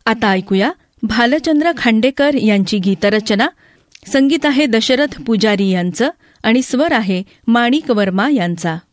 आता ऐकूया भालचंद्र खांडेकर यांची गीतरचना. संगीत आहे दशरथ पुजारी यांचं आणि स्वर आहे माणिक वर्मा यांचा.